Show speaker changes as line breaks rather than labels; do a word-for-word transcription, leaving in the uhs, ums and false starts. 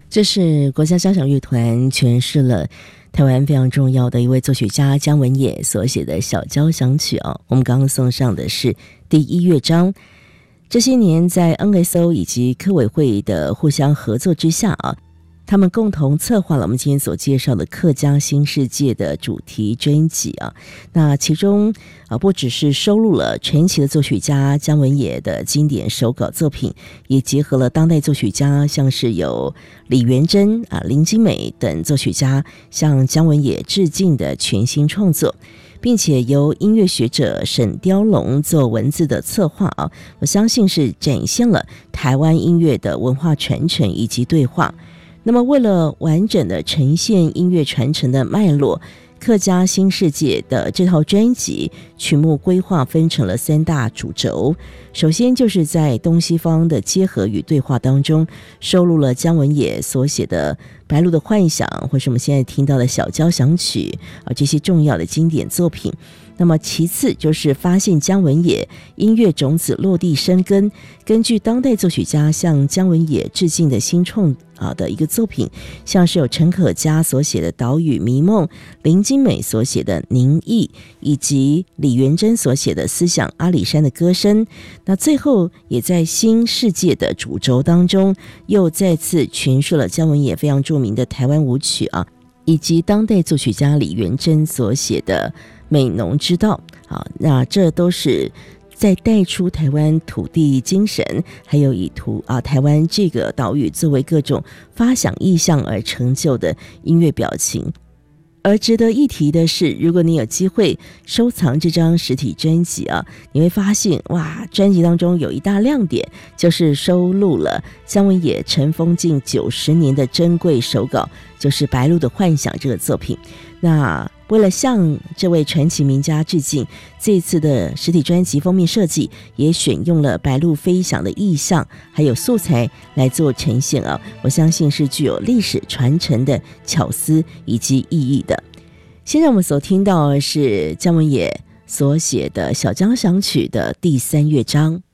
这是国家交响乐团诠释了台湾非常重要的一位作曲家姜文也所写的小交响曲哦。我们刚刚送上的是第一乐章。这些年在 N S O 以及科委会的互相合作之下啊，他们共同策划了我们今天所介绍的客家新世界的主题专辑啊。那其中啊，不只是收录了传奇的作曲家姜文也的经典手稿作品，也结合了当代作曲家，像是有李元珍啊、林金美等作曲家向姜文也致敬的全新创作，并且由音乐学者沈雕龙做文字的策划啊，我相信是展现了台湾音乐的文化传承以及对话。那么为了完整的呈现音乐传承的脉络，客家新世界的这套专辑曲目规划分成了三大主轴。首先就是在东西方的结合与对话当中，收录了姜文也所写的《白鹭的幻想》或是我们现在听到的小交响曲啊，这些重要的经典作品。那么其次就是发现姜文也音乐种子落地生根，根据当代作曲家向姜文也致敬的新创啊的一个作品，像是有陈可嘉所写的《岛屿迷梦》，林金美所写的《宁毅》，以及李元珍所写的《思想阿里山的歌声》。那最后也在新世界的主轴当中，又再次诠释了姜文也非常著名的台湾舞曲啊，以及当代作曲家李元珍所写的美浓之道啊，那这都是在带出台湾土地精神，还有以图啊台湾这个岛屿作为各种发想意象而成就的音乐表情。而值得一提的是，如果你有机会收藏这张实体专辑啊，你会发现哇，专辑当中有一大亮点，就是收录了姜文也尘封近九十年的珍贵手稿，就是《白鹭的幻想》这个作品。那为了向这位传奇名家致敬，这一次的实体专辑封面设计也选用了白鹭飞翔的意象还有素材来做呈现啊，我相信是具有历史传承的巧思以及意义的。现在我们所听到的是姜文也所写的小交响曲的第三乐章。